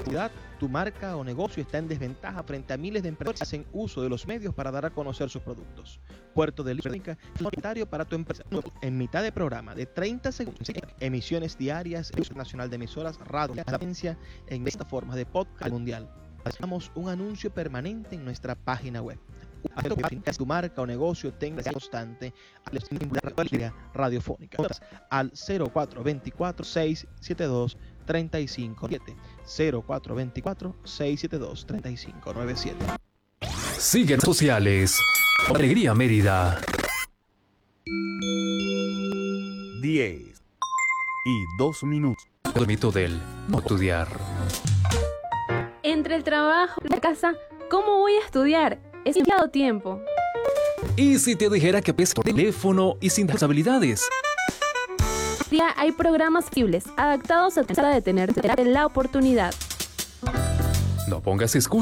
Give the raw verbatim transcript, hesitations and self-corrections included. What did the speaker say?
tu marca o negocio está en desventaja frente a miles de empresas que hacen uso de los medios para dar a conocer sus productos. Puerto de Libra es voluntario para tu empresa. En mitad de programa de treinta segundos, emisiones diarias, nacional de emisoras, radio, la agencia en esta forma de podcast mundial. Hacemos un anuncio permanente en nuestra página web. Que tu marca o negocio tenga constante radiofónica al cero cuatro dos cuatro, seis siete dos, tres cinco siete cero cuatro dos cuatro, seis siete dos, tres cinco nueve siete. Sigue en sociales. Alegría Mérida. diez y dos minutos. El mito del no estudiar. Entre el trabajo y la casa, ¿cómo voy a estudiar? Es demasiado tiempo. ¿Y si te dijera que pesa por teléfono y sin responsabilidades? Ya hay programas flexibles, adaptados a la de tener la oportunidad. No pongas excusas.